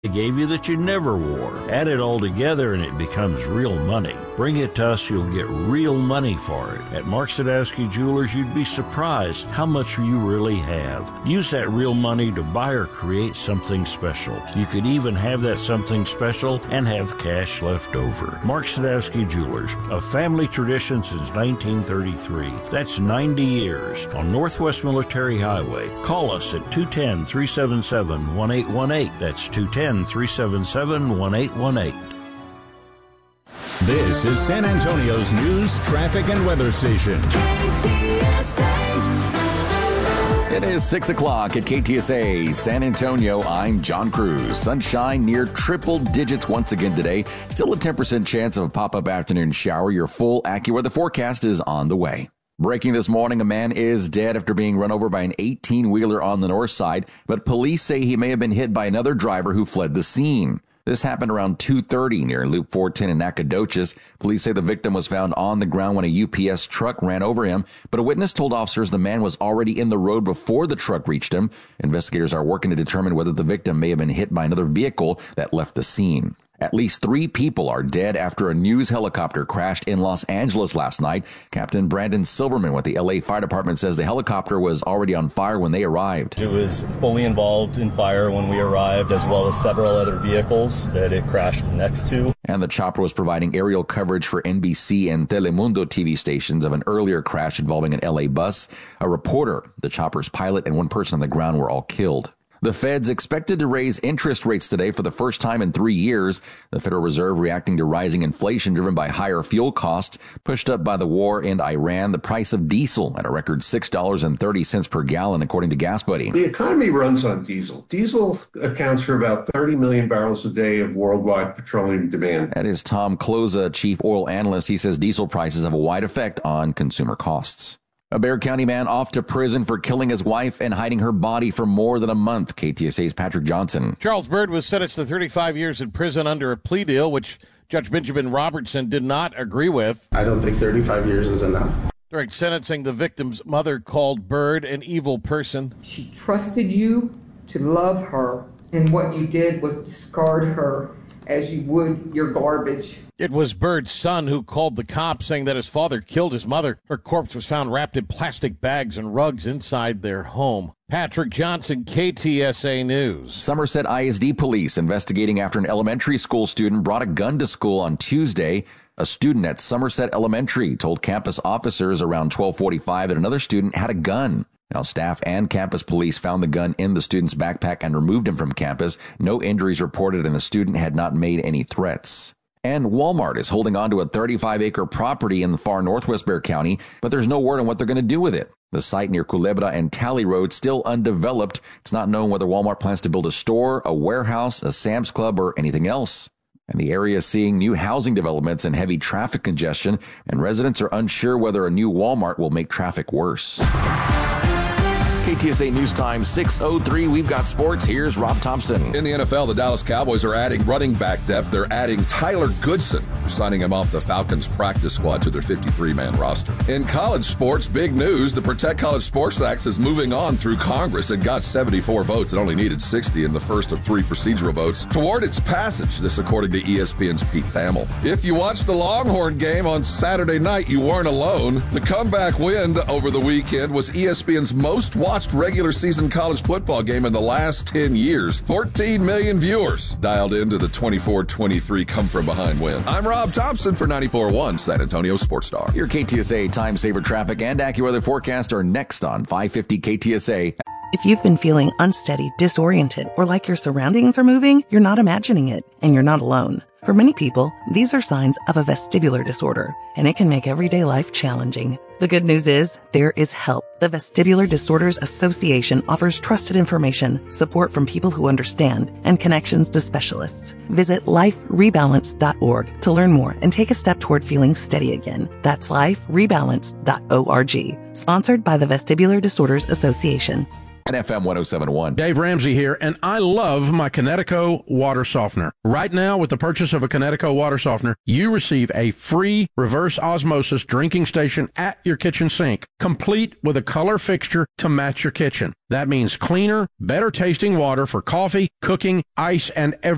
they gave you that you never wore. Add it all together and it becomes real money. Bring it to us, you'll get real money for it. At Mark Sadowski Jewelers, you'd be surprised how much you really have. Use that real money to buy or create something special. You could even have that something special and have cash left over. Mark Sadowski Jewelers, a family tradition since 1933. That's 90 years on Northwest Military Highway. Call us at 210-377-1818. That's 210-377-1818. This is San Antonio's news, traffic, and weather station. It is 6 o'clock at KTSA San Antonio. I'm John Cruz. Sunshine near triple digits once again today. Still a 10% chance of a pop-up afternoon shower. Your full AccuWeather forecast is on the way. Breaking this morning, a man is dead after being run over by an 18-wheeler on the north side, but police say he may have been hit by another driver who fled the scene. This happened around 2:30 near Loop 410 in Nacogdoches. Police say the victim was found on the ground when a UPS truck ran over him, but a witness told officers the man was already in the road before the truck reached him. Investigators are working to determine whether the victim may have been hit by another vehicle that left the scene. At least 3 people are dead after a news helicopter crashed in Los Angeles last night. Captain Brandon Silverman with the LA Fire Department says the helicopter was already on fire when they arrived. It was fully involved in fire when we arrived, as well as several other vehicles that it crashed next to. And the chopper was providing aerial coverage for NBC and Telemundo TV stations of an earlier crash involving an LA bus. A reporter, the chopper's pilot, and one person on the ground were all killed. The Fed's expected to raise interest rates today for the first time in 3 years. The Federal Reserve reacting to rising inflation driven by higher fuel costs, pushed up by the war in Iran. The price of diesel at a record $6.30 per gallon, according to GasBuddy. The economy runs on diesel. Diesel accounts for about 30 million barrels a day of worldwide petroleum demand. That is Tom Kloza, chief oil analyst. He says diesel prices have a wide effect on consumer costs. A Bexar County man off to prison for killing his wife and hiding her body for more than a month. KTSA's Patrick Johnson. Charles Byrd was sentenced to 35 years in prison under a plea deal, which Judge Benjamin Robertson did not agree with. I don't think 35 years is enough. During sentencing, the victim's mother called Byrd an evil person. She trusted you to love her, and what you did was discard her as you would your garbage. It was Bird's son who called the cops, saying that his father killed his mother. Her corpse was found wrapped in plastic bags and rugs inside their home. Patrick Johnson, KTSA News. Somerset ISD police investigating after an elementary school student brought a gun to school on Tuesday. A student at Somerset Elementary told campus officers around 12:45 that another student had a gun. Now, staff and campus police found the gun in the student's backpack and removed him from campus. No injuries reported, and the student had not made any threats. And Walmart is holding on to a 35-acre property in the far northwest Bexar County, but there's no word on what they're going to do with it. The site near Culebra and Talley Road still undeveloped. It's not known whether Walmart plans to build a store, a warehouse, a Sam's Club, or anything else. And the area is seeing new housing developments and heavy traffic congestion, and residents are unsure whether a new Walmart will make traffic worse. KTSA News Time 6:03. We've got sports. Here's Rob Thompson. In the NFL, the Dallas Cowboys are adding running back depth. They're adding Tyler Goodson, signing him off the Falcons practice squad to their 53-man roster. In college sports, big news. The Protect College Sports Act is moving on through Congress. It got 74 votes. It only needed 60 in the first of 3 procedural votes toward its passage. This according to ESPN's Pete Thamel. If you watched the Longhorn game on Saturday night, you weren't alone. The comeback win over the weekend was ESPN's most watched regular season college football game in the last 10 years. 14 million viewers dialed into the 24-23 come-from-behind win. I'm Rob Thompson for 94.1 San Antonio Sports Star. Your KTSA Time Saver traffic and AccuWeather forecast are next on 550 KTSA. If you've been feeling unsteady, disoriented, or like your surroundings are moving, you're not imagining it, and you're not alone. For many people, these are signs of a vestibular disorder, and it can make everyday life challenging. The good news is, there is help. The Vestibular Disorders Association offers trusted information, support from people who understand, and connections to specialists. Visit liferebalance.org to learn more and take a step toward feeling steady again. That's liferebalance.org. Sponsored by the Vestibular Disorders Association. And FM 107.1. Dave Ramsey here, and I love my Connecticut water softener. Right now, with the purchase of a Connecticut water softener, you receive a free reverse osmosis drinking station at your kitchen sink, complete with a color fixture to match your kitchen. That means cleaner, better tasting water for coffee, cooking, ice, and everything.